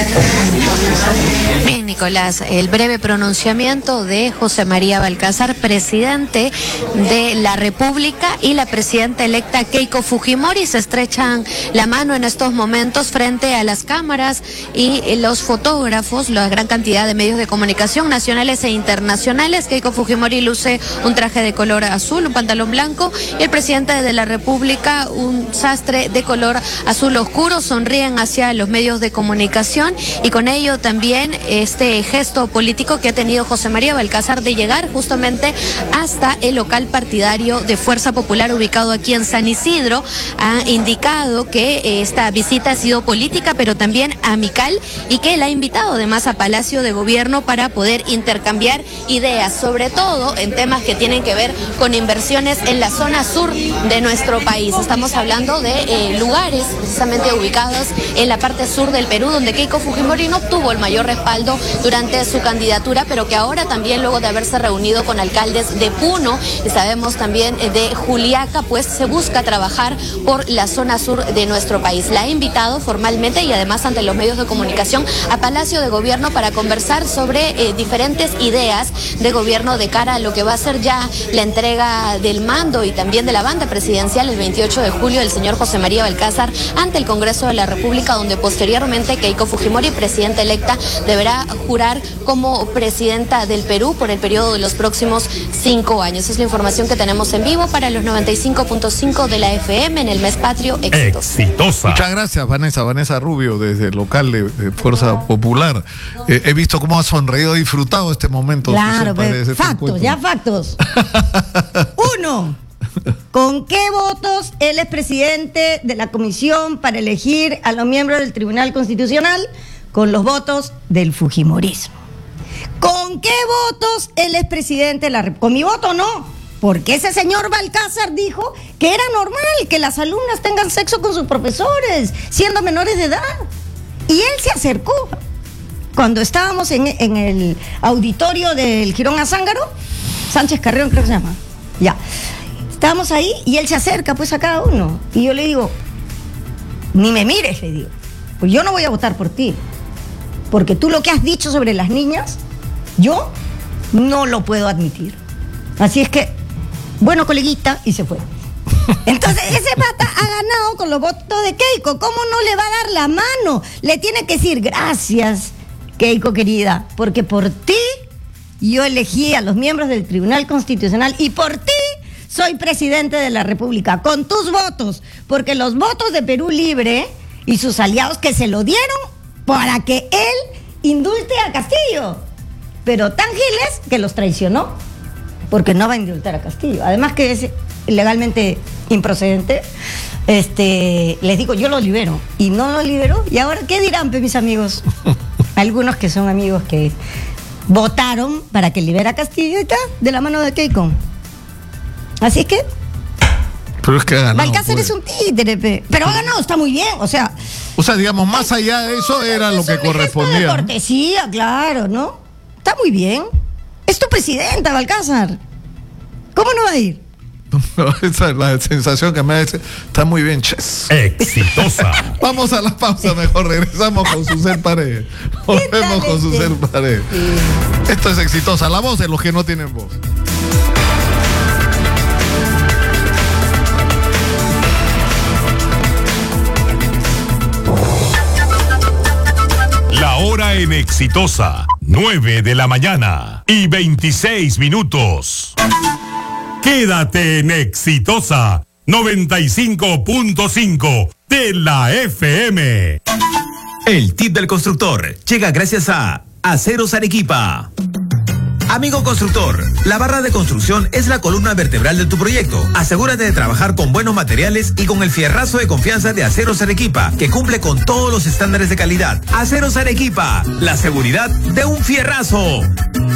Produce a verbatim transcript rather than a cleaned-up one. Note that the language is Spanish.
Bien, Nicolás, el breve pronunciamiento de José María Balcázar, presidente de la República, y la presidenta electa Keiko Fujimori se estrechan la mano en estos momentos frente a las cámaras y los fotógrafos, la gran cantidad de medios de comunicación nacionales e internacionales. Keiko Fujimori luce un traje de color azul, un pantalón blanco, y el presidente de la República un sastre de color azul oscuro. Sonríen hacia los medios de comunicación y con ello también este gesto político que ha tenido José María Balcázar de llegar justamente hasta el local partidario de Fuerza Popular ubicado aquí en San Isidro. Ha indicado que esta visita ha sido política pero también amical y que él ha invitado además a Palacio de Gobierno para poder intercambiar ideas, sobre todo en temas que tienen que ver con inversiones en la zona sur de nuestro país. Estamos hablando de eh, lugares precisamente ubicados en la parte sur del Perú, donde Keiko Fujimori no obtuvo el mayor respaldo durante su candidatura, pero que ahora también, luego de haberse reunido con alcaldes de Puno y sabemos también de Juliaca, pues se busca trabajar por la zona sur de nuestro país. La ha invitado formalmente y además ante los medios de comunicación a Palacio de Gobierno para conversar sobre eh, diferentes ideas de gobierno de cara a lo que va a ser ya la entrega del mando y también de la banda presidencial el veintiocho de julio del señor José María Balcázar ante el Congreso de la República, donde posteriormente Keiko Fujimori, presidenta electa, deberá jurar como presidenta del Perú por el periodo de los próximos cinco años. Esa es la información que tenemos en vivo para los noventa y cinco punto cinco de la F M en el mes patrio exitosa. exitosa. Muchas gracias, Vanessa. Vanessa Rubio, desde el local de, de Fuerza Popular. Eh, he visto cómo ha sonreído, disfrutado este momento. Claro, pero factos, ya factos. Uno. ¿Con qué votos él es presidente de la comisión para elegir a los miembros del Tribunal Constitucional? Con los votos del fujimorismo. ¿Con qué votos él es presidente de la República? Con mi voto no, porque ese señor Balcázar dijo que era normal que las alumnas tengan sexo con sus profesores, siendo menores de edad. Y él se acercó. Cuando estábamos en, en el auditorio del Girón Azángaro, Sánchez Carrión creo que se llama, ya. Estábamos ahí y él se acerca pues a cada uno. Y yo le digo, ni me mires, le digo, pues yo no voy a votar por ti. Porque tú lo que has dicho sobre las niñas, yo no lo puedo admitir. Así es que, bueno, coleguita, y se fue. Entonces ese pata ha ganado con los votos de Keiko. ¿Cómo no le va a dar la mano? Le tiene que decir, gracias, Keiko querida, porque por ti yo elegí a los miembros del Tribunal Constitucional y por ti soy presidente de la República, con tus votos, porque los votos de Perú Libre y sus aliados que se lo dieron para que él indulte a Castillo, pero tan giles que los traicionó, porque no va a indultar a Castillo, además que es legalmente improcedente. Este, les digo, yo lo libero, y no lo libero, y ahora, ¿qué dirán, pues, mis amigos? Algunos que son amigos que votaron para que libera a Castillo y tal, de la mano de Keiko. Así es que Pero es que ha ganado, Balcázar pues. es un títere, pe. Pero ha ganado, está muy bien, o sea. O sea, digamos, más allá de eso era lo que correspondía. De cortesía, claro, ¿no? Está muy bien. Es tu presidenta, Balcázar. ¿Cómo no va a ir? Esa es la sensación que me hace. Está muy bien, ches. Exitosa. Vamos a la pausa, mejor regresamos con Susel Paredes. Volvemos con Susel Paredes. Sí. Esto es Exitosa, la voz de los que no tienen voz. La hora en Exitosa, nueve de la mañana y veintiséis minutos. Quédate en Exitosa, noventa y cinco punto cinco de la F M. El tip del constructor llega gracias a Aceros Arequipa. Amigo constructor, la barra de construcción es la columna vertebral de tu proyecto. Asegúrate de trabajar con buenos materiales y con el fierrazo de confianza de Aceros Arequipa, que cumple con todos los estándares de calidad. Aceros Arequipa, la seguridad de un fierrazo.